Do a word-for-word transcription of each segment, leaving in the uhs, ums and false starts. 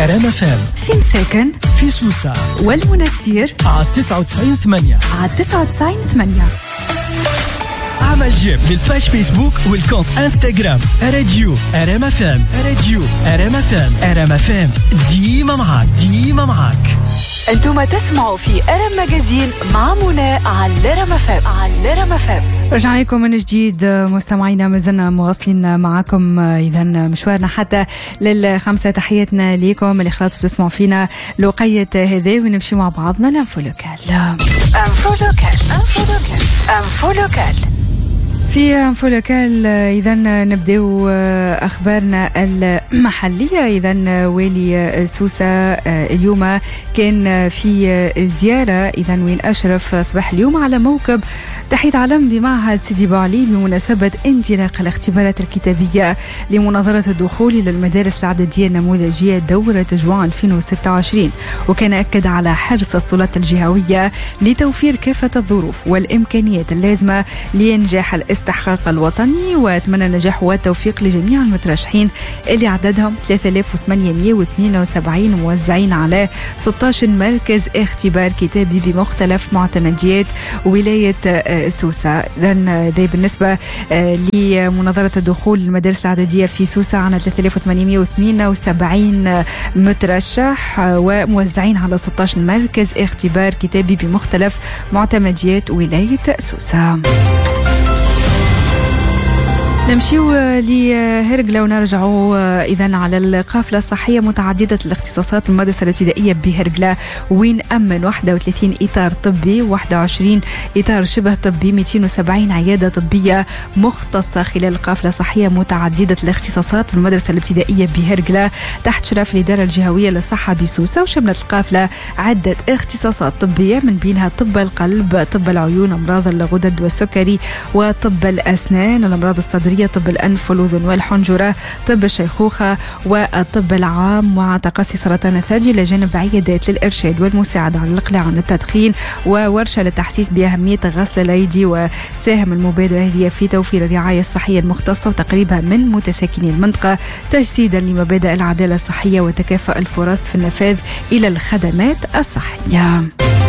أرام اف ام في مساكن في سوسة والمنستير على تسعة وتسعين ثمانية على تسعة وتسعين ثمانية. عمل جيم للباج فيسبوك والكونت انستغرام راديو أرام اف ام. راديو أرام اف ام. أرام اف ام ديما معاك ديما معاك. انتم تسمعوا في أرام ماجازين مع منى على أرام اف ام. على أرام اف ام. رجعنا لكم من جديد مستمعينا، مازلنا مواصلين معكم اذا مشوارنا حتى للخمسه. تحياتنا لكم اللي خلاص تسمعوا فينا لوقية هذا ونمشي مع بعضنا لانفو لوكال. انفو لوكال انفو لوكال انفو لوكال في انفو لوكال. اذا نبداو اخبارنا المحليه. اذا والي سوسه اليوم كان في زياره اذا وين اشرف صباح اليوم على موكب تحية علم بمعهد سيدي بوعلي بمناسبه انطلاق الاختبارات الكتابيه لمناظره الدخول الى المدارس العدديه النموذجيه دوره جوان ألفين وستة وعشرين. وكان اكد على حرص السلطات الجهويه لتوفير كافه الظروف والامكانيات اللازمه لانجاح الاستحقاق الوطني، واتمنى النجاح والتوفيق لجميع المترشحين اللي عددهم ثلاثة آلاف وثمانمائة واثنين وسبعين موزعين على ستة عشر مركز اختبار كتابي بمختلف معتمديات ولايه سوسه. اذا ذا بالنسبه لمناظره الدخول المدارس العدديه في سوسه عن ثلاثة آلاف وثمانمائة واثنين وسبعين مترشح وموزعين على ستة عشر مركز اختبار كتابي بمختلف معتمديات ولايه سوسه. نمشيو لهرقلة ونرجعوا إذن على القافلة الصحية متعددة الاختصاصات المدرسة الابتدائية بهرقلة، وين أمن واحد وثلاثين إطار طبي واحد وعشرين إطار شبه طبي مئتين وسبعين عيادة طبية مختصة خلال القافلة الصحية متعددة الاختصاصات بالمدرسة الابتدائية بهرقلة تحت شراف الإدارة الجهوية للصحة بسوسة. وشملت القافلة عدة اختصاصات طبية من بينها طب القلب، طب العيون، أمراض الغدد والسكري، وطب الأسنان، الأمراض الصدرية، طب الأنف والأذن والحنجرة، طب الشيخوخة، والطب العام، مع تقصي سرطان الثدي، لجانب عيادات للإرشاد والمساعدة على الإقلاع عن التدخين، وورشة للتحسيس بأهمية غسل الأيدي. وتساهم المبادرة هذه في توفير الرعاية الصحية المختصة وتقريبها من متساكني المنطقة، تجسيدا لمبادئ العدالة الصحية وتكافؤ الفرص في النفاذ إلى الخدمات الصحية.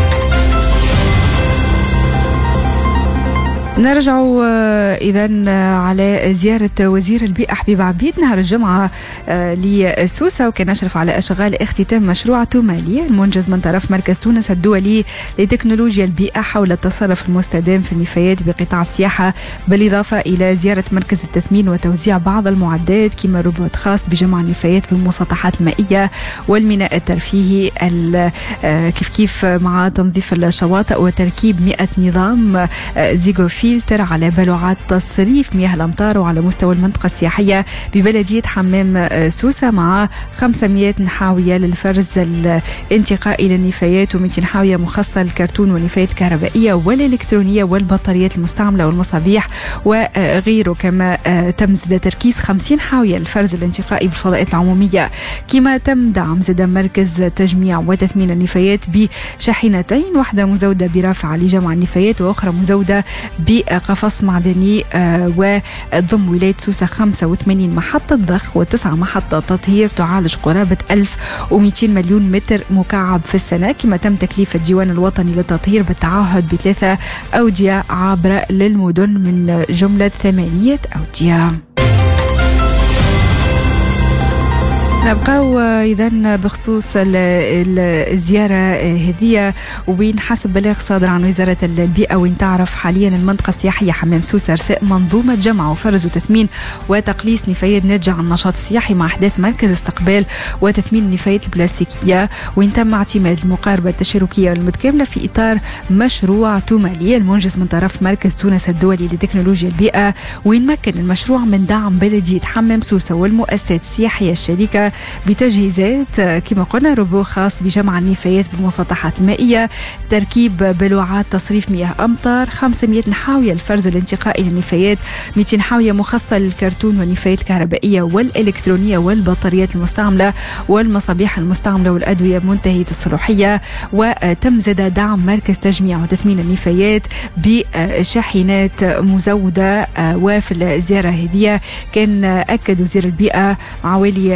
نرجع إذن على زيارة وزير البيئة حبيب عبيد نهار الجمعة لسوسة، وكان أشرف على أشغال اختتام مشروع تومالي المنجز من طرف مركز تونس الدولي لتكنولوجيا البيئة حول التصرف المستدام في النفايات بقطاع السياحة، بالإضافة إلى زيارة مركز التثمين وتوزيع بعض المعدات كما روبوت خاص بجمع النفايات بالمسطحات المائية والميناء الترفيهي، كيف كيف مع تنظيف الشواطئ وتركيب مئة نظام زيغو فلتر على بلوعات تصريف مياه الأمطار وعلى مستوى المنطقة السياحية ببلدية حمام سوسة، مع خمسمائة نحاوية للفرز الانتقائي للنفايات ومئتين نحاوية مخصصة للكرتون والنفايات الكهربائية والإلكترونية والبطاريات المستعملة والمصابيح وغيره. كما تم زد تركيز خمسين حاوية للفرز الانتقائي بالفضاءات العمومية. كما تم دعم زد مركز تجميع وتثمين النفايات بشاحنتين، واحدة مزودة برافعة لجمع النفايات وأخرى مزودة بقفص معدني، وضم ولاية سوسة خمسة وثمانين محطة ضخ وتسعة محطة تطهير تعالج قرابة ألف ومئتين مليون متر مكعب في السنة. كما تم تكليف الديوان الوطني للتطهير بالتعهد بثلاثة أودية عابرة للمدن من جملة ثمانية أودية. نبقاو إذن بخصوص الزيارة هذه، وين حسب بلاغ صادر عن وزارة البيئة وين تعرف حاليا المنطقة السياحية حمام سوسة رساء منظومة جمع وفرز وتثمين وتقليص نفايات ناتجة عن النشاط السياحي مع أحداث مركز استقبال وتثمين النفايات البلاستيكية، وين تم اعتماد المقاربة التشاركية والمتكاملة في إطار مشروع تومالي المنجز من طرف مركز تونس الدولي لتكنولوجيا البيئة، وين مكن المشروع من دعم بلدية حمام سوسة والمؤسسات السياحية الشريكة بتجهيزات كما قلنا روبو خاص بجمع النفايات بالمسطحات المائية، تركيب بلوعات تصريف مياه أمطار، خمسمائة نحاوية الفرز الانتقائي للنفايات، مئتين نحاوية مخصصة للكرتون والنفايات الكهربائية والإلكترونية والبطاريات المستعملة والمصابيح المستعملة والأدوية منتهية الصلاحية. وتم زاد دعم مركز تجميع وتثمين النفايات بشاحنات مزودة. وفي الزيارة هذه كان أكد وزير البيئة مع والي سوسة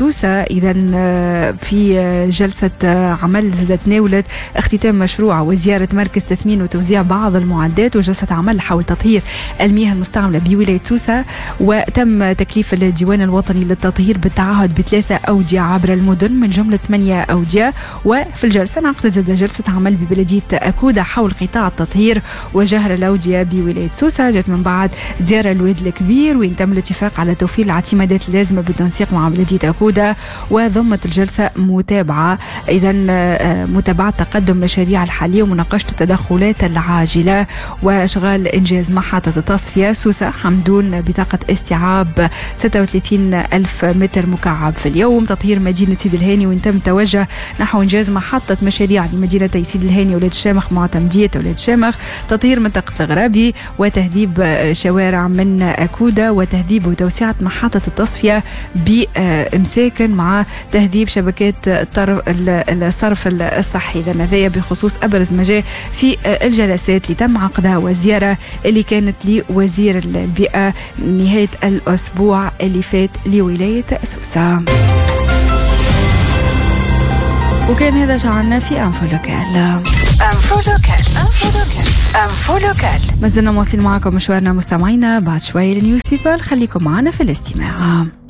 سوسة إذا في جلسة عمل زادت تناولت اختتام مشروع وزيارة مركز تثمين وتوزيع بعض المعدات وجلسة عمل حول تطهير المياه المستعملة بولاية سوسة. وتم تكليف الديوان الوطني للتطهير بالتعهد بثلاثة أودية عبر المدن من جملة ثمانية أودية. وفي الجلسة انعقدت جلسة عمل ببلدية أكودة حول قطاع التطهير وجهر الأودية بولاية سوسة. جت من بعد زيارة الواد الكبير وين تم الاتفاق على توفير الاعتمادات اللازمة بالتنسيق مع بلدية أكودة. وضمت الجلسة متابعة إذا متابعة تقدم مشاريع الحالية ومناقشة التدخلات العاجلة وإشغال إنجاز محطة التصفية سوسة حمدون بطاقة استيعاب ستة وثلاثين ألف متر مكعب في اليوم. تطهير مدينة سيد الهاني وين تم توجه نحو إنجاز محطة مشاريع لمدينتي سيد الهاني ولاد الشامخ مع تمدية ولاد الشامخ. تطهير منطقة الغرابي وتهذيب شوارع من أكودة وتهذيب وتوسعة محطة التصفية بمساكن مع تهذيب شبكات الصرف الصحي. إذا هذا بخصوص أبرز ما جاء في الجلسات اللي تم عقدها والزيارة اللي كانت لوزير البيئة نهاية الأسبوع اللي فات لولاية سوسة. وكان هذا شعرنا في أنفو لوكال. أنفو لوكال أنفو لوكال أنفو لوكال. ما زلنا مواصلين معكم مشوارنا مستمعينا. بعد شوي النيوز بيبل، خليكم معنا في الاستماع.